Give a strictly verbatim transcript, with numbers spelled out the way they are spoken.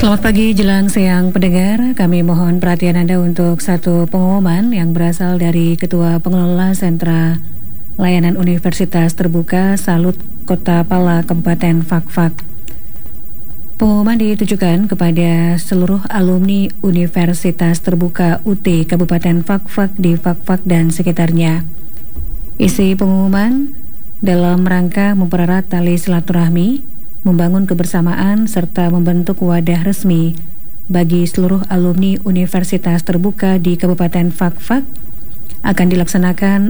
Selamat pagi jelang siang pendengar, kami mohon perhatian Anda untuk satu pengumuman yang berasal dari Ketua Pengelola Sentra Layanan Universitas Terbuka Salut Kota Pala Kabupaten Fakfak. Pengumuman ditujukan kepada seluruh alumni Universitas Terbuka U T Kabupaten Fakfak di Fakfak dan sekitarnya. Isi pengumuman dalam rangka mempererat tali silaturahmi, membangun kebersamaan, serta membentuk wadah resmi bagi seluruh alumni Universitas Terbuka di Kabupaten Fakfak akan dilaksanakan